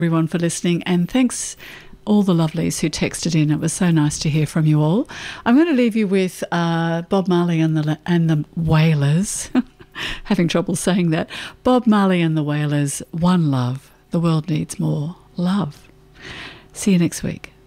everyone for listening, and thanks all the lovelies who texted in. It was so nice to hear from you all. I'm going to leave you with Bob Marley and the Wailers. Having trouble saying that. Bob Marley and the Wailers, One Love. The world needs more love. See you next week.